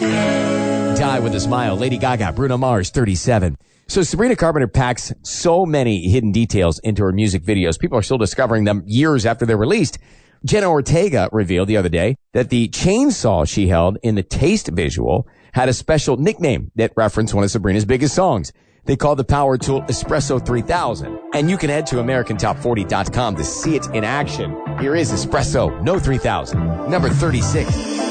Die with a Smile, Lady Gaga, Bruno Mars, 37. So Sabrina Carpenter packs so many hidden details into her music videos. People are still discovering them years after they're released. Jenna Ortega revealed the other day that the chainsaw she held in the Taste visual had a special nickname that referenced one of Sabrina's biggest songs. They called the power tool Espresso 3000. And you can head to AmericanTop40.com to see it in action. Here is Espresso No 3000, number 36.